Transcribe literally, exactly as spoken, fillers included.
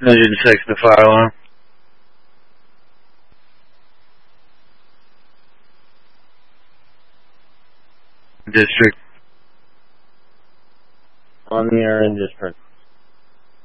one hundred six, the fire alarm. District. On the air in district.